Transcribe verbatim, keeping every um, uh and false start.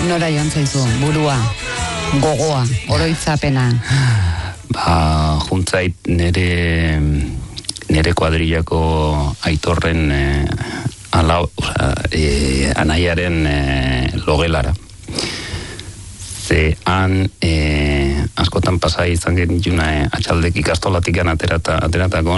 nora joan zaizu, burua, gogoa, oroitzapena? Ba, juntzait nere, nere kuadrillako Aitorren eh, ala, oza, eh, anaiaren eh, logelara. Ze han eh, askotan pasai izan genituna eh, atxaldek ikastolatik aterata, ateratako